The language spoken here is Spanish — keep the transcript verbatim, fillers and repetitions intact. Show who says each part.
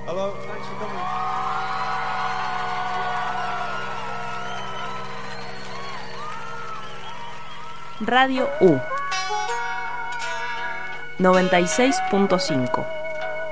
Speaker 1: Hello, thanks for coming.
Speaker 2: Radio U noventa y seis punto cinco.